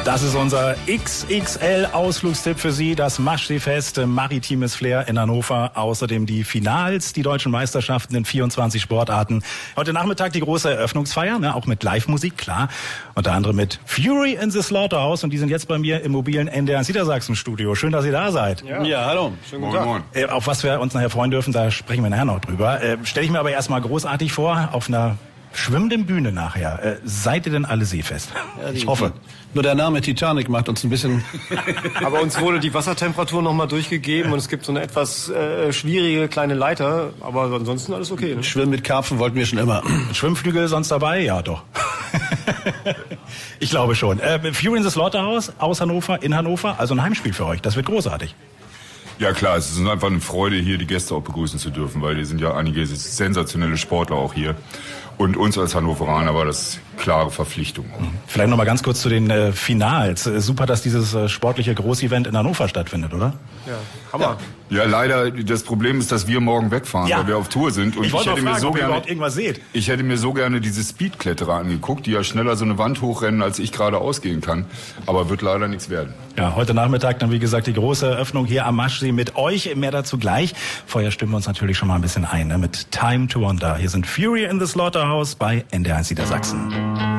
Das ist unser XXL-Ausflugstipp für Sie, das Maschsee-Fest Maritimes Flair in Hannover. Außerdem die Finals, die deutschen Meisterschaften in 24 Sportarten. Heute Nachmittag die große Eröffnungsfeier, auch mit Live-Musik, klar. Unter anderem mit Fury in the Slaughterhouse. Und die sind jetzt bei mir im mobilen NDR Niedersachsen-Studio. Schön, dass ihr da seid. Ja, hallo. Schönen guten Tag. Auf was wir uns nachher freuen dürfen, da sprechen wir nachher noch drüber. Stelle ich mir aber erstmal großartig vor, auf einer schwimmenden Bühne nachher. Seid ihr denn alle seefest? Ja, ich hoffe. Nur der Name Titanic macht uns ein bisschen... Aber uns wurde die Wassertemperatur nochmal durchgegeben und es gibt so eine etwas schwierige kleine Leiter. Aber ansonsten alles okay. Ne? Schwimmen mit Karpfen wollten wir schon immer. Schwimmflügel sonst dabei? Ja, doch. Ich glaube schon. Fury in the Slaughterhouse aus Hannover, in Hannover. Also ein Heimspiel für euch. Das wird großartig. Ja klar, es ist einfach eine Freude, hier die Gäste auch begrüßen zu dürfen, weil hier sind ja einige sensationelle Sportler auch hier. Und uns als Hannoveraner war das klare Verpflichtung. Vielleicht noch mal ganz kurz zu den Finals. Super, dass dieses sportliche Großevent in Hannover stattfindet, oder? Ja, Hammer. Ja, leider, das Problem ist, dass wir morgen wegfahren, weil wir auf Tour sind. Und ich wollte fragen, ob ihr überhaupt irgendwas seht. Ich hätte mir so gerne diese Speedkletterer angeguckt, die ja schneller so eine Wand hochrennen, als ich gerade ausgehen kann. Aber wird leider nichts werden. Ja, heute Nachmittag dann, wie gesagt, die große Eröffnung hier am Maschsee mit euch. Mehr dazu gleich. Vorher stimmen wir uns natürlich schon mal ein bisschen ein, mit Time to Wonder. Hier sind Fury in the Slaughterhouse bei NDR1 Niedersachsen.